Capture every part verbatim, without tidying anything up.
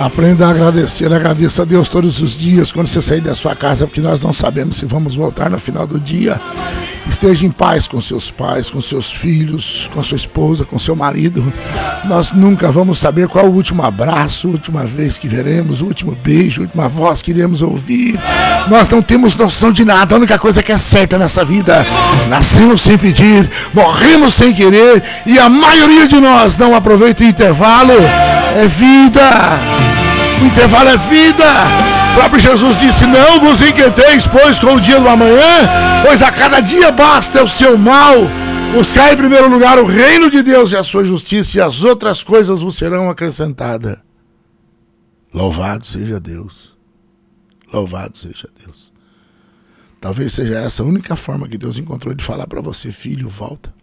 Aprenda a agradecer, agradeça a Deus todos os dias quando você sair da sua casa, porque nós não sabemos se vamos voltar no final do dia. Esteja em paz com seus pais, com seus filhos, com sua esposa, com seu marido. Nós nunca vamos saber qual o último abraço, a última vez que veremos, o último beijo, a última voz que iremos ouvir. Nós não temos noção de nada. A única coisa que é certa nessa vida: nascemos sem pedir, morremos sem querer, e a maioria de nós não aproveita o intervalo. É vida! O intervalo é vida! O próprio Jesus disse: não vos inquieteis, pois, com o dia do amanhã, pois a cada dia basta o seu mal. Buscai em primeiro lugar o reino de Deus e a sua justiça, e as outras coisas vos serão acrescentadas. Louvado seja Deus. Louvado seja Deus. Talvez seja essa a única forma que Deus encontrou de falar para você: filho, volta.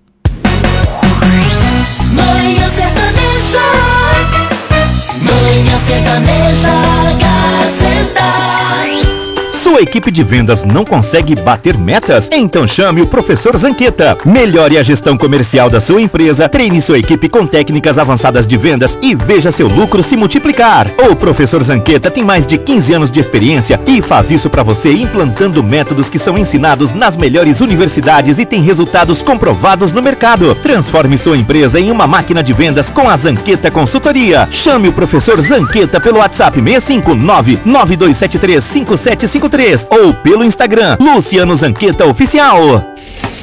Manhã Sertaneja, Manhã Sertaneja, Gazeta. Sua equipe de vendas não consegue bater metas? Então chame o professor Zanqueta. Melhore a gestão comercial da sua empresa, treine sua equipe com técnicas avançadas de vendas e veja seu lucro se multiplicar. O professor Zanqueta tem mais de quinze anos de experiência e faz isso para você implantando métodos que são ensinados nas melhores universidades e tem resultados comprovados no mercado. Transforme sua empresa em uma máquina de vendas com a Zanqueta Consultoria. Chame o professor Zanqueta pelo WhatsApp seis cinco nove, nove dois sete três, cinco sete cinco três ou pelo Instagram Luciano Zanqueta Oficial.